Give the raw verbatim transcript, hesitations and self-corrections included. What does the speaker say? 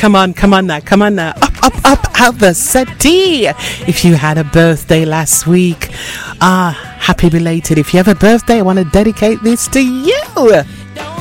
come on, come on now, come on now. Up, up, up, out the settee. If you had a birthday last week, ah, happy belated. If you have a birthday, I want to dedicate this to you.